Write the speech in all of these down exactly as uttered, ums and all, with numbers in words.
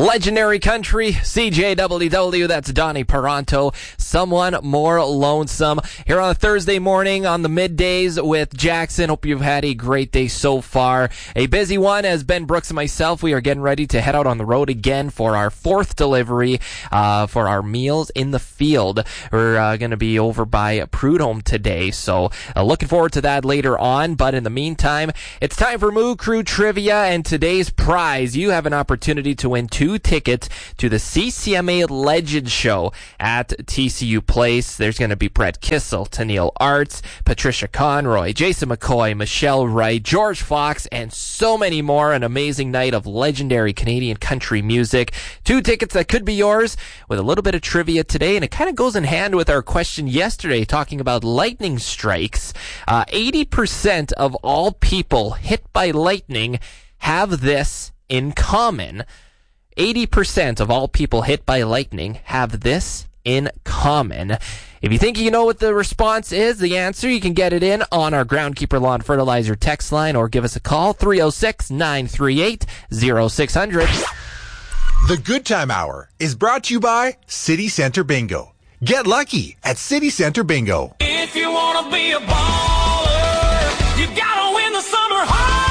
Legendary Country, C J W W, that's Donnie Paranto, Someone More Lonesome. Here on a Thursday morning on the middays with Jackson. Hope you've had a great day so far. A busy one as Ben Brooks and myself, we are getting ready to head out on the road again for our fourth delivery uh, for our Meals in the Field. We're uh, going to be over by Prudhomme today, so uh, looking forward to that later on. But in the meantime, it's time for Moo Crew Trivia, and today's prize, you have an opportunity to win two Two tickets to the C C M A Legends Show at T C U Place. There's going to be Brett Kissel, Tennille Arts, Patricia Conroy, Jason McCoy, Michelle Wright, George Fox, and so many more. An amazing night of legendary Canadian country music. Two tickets that could be yours with a little bit of trivia today, and it kind of goes in hand with our question yesterday talking about lightning strikes. Uh, eighty percent of all people hit by lightning have this in common. eighty percent of all people hit by lightning have this in common. If you think you know what the response is, the answer, you can get it in on our Groundkeeper Lawn Fertilizer text line or give us a call, three oh six, nine three eight, oh six hundred. The Good Time Hour is brought to you by City Center Bingo. Get lucky at City Center Bingo. If you want to be a baller, you got to win the summer holler.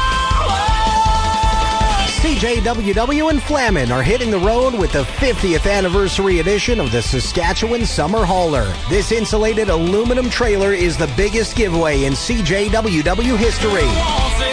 C J W W and Flamin are hitting the road with the fiftieth anniversary edition of the Saskatchewan Summer Hauler. This insulated aluminum trailer is the biggest giveaway in C J W W history.